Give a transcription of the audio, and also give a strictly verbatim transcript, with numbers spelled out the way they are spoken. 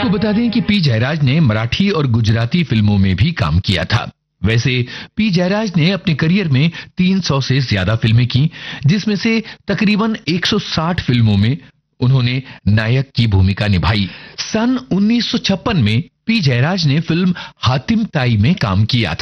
आपको बता दें कि पी जयराज ने मराठी और गुजराती फिल्मों में भी काम किया था। वैसे पी जयराज ने अपने करियर में तीन सौ से ज्यादा फिल्में की, जिसमें से तकरीबन एक सौ साठ फिल्मों में उन्होंने नायक की भूमिका निभाई। सन उन्नीस सौ छप्पन में पी जयराज ने फिल्म हातिम ताई में काम किया था।